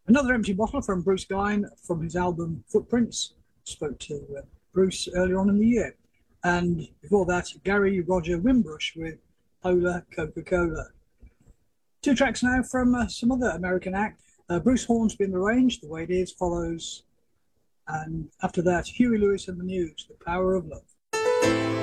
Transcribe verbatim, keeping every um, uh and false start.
Another Empty Bottle from Bruce Gine from his album Footprints. Spoke to uh, Bruce earlier on in the year. And before that, Gary Roger Wimbush with Polar Coca-Cola. Two tracks now from uh, some other American act. Uh, Bruce Hornsby and the Range, The Way It Is, follows. And after that, Huey Lewis and the News, The Power of Love.